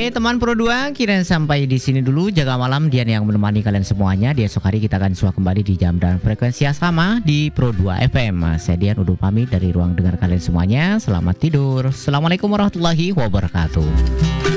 Oke, teman Pro 2, kira sampai di sini dulu. Jaga malam, Dian yang menemani kalian semuanya. Di esok hari kita akan suah kembali di jam dan frekuensi yang sama di Pro 2 FM. Saya Dian undur pamit dari ruang dengar kalian semuanya. Selamat tidur. Assalamualaikum warahmatullahi wabarakatuh.